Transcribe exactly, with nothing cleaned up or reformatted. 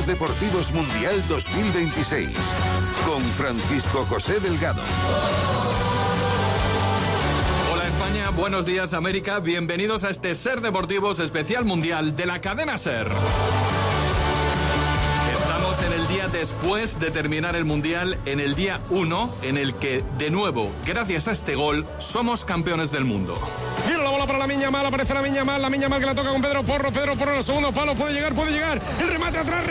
Deportivos Mundial dos mil veintiséis con Francisco José Delgado. Hola España, buenos días América, bienvenidos a este Ser Deportivos especial mundial de la cadena Ser. Estamos en el día después de terminar el Mundial, en el día uno, en el que, de nuevo, gracias a este gol, somos campeones del mundo. Viene la bola para la Miña Mal, aparece la Miña Mal, la Miña Mal que la toca con Pedro Porro, Pedro Porro en el segundo palo, puede llegar, puede llegar, el remate atrás,